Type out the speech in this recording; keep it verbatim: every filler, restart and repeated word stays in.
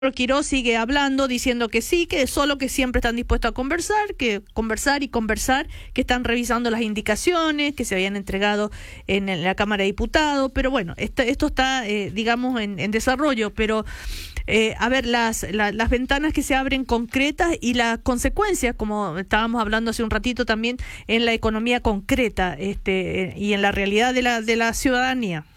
Quirós sigue hablando, diciendo que sí, que solo que siempre están dispuestos a conversar, que conversar y conversar, que están revisando las indicaciones que se habían entregado en, en la Cámara de Diputados, pero bueno, esto, esto está, eh, digamos, en, en desarrollo, pero eh, a ver, las, la, las ventanas que se abren concretas y las consecuencias, como estábamos hablando hace un ratito también, en la economía concreta este, y en la realidad de la, de la ciudadanía.